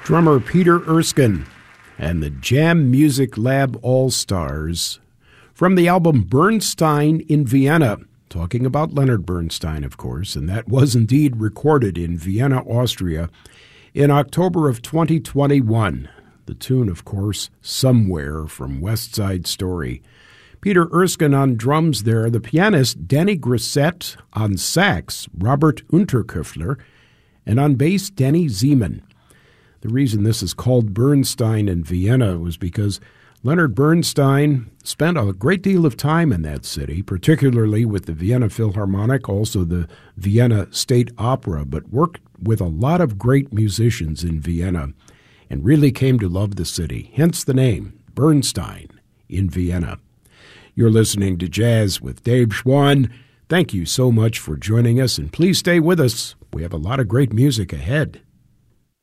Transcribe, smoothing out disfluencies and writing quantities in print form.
drummer Peter Erskine and the Jam Music Lab All-Stars from the album Bernstein in Vienna, talking about Leonard Bernstein, of course, and that was indeed recorded in Vienna, Austria, in October of 2021. The tune, of course, Somewhere from West Side Story. Peter Erskine on drums there, the pianist Danny Grissett on sax, Robert Unterköffler, and on bass, Danny Zeman. The reason this is called Bernstein in Vienna was because Leonard Bernstein spent a great deal of time in that city, particularly with the Vienna Philharmonic, also the Vienna State Opera, but worked with a lot of great musicians in Vienna and really came to love the city, hence the name, Bernstein in Vienna. You're listening to Jazz with Dave Schwann. Thank you so much for joining us, and please stay with us. We have a lot of great music ahead.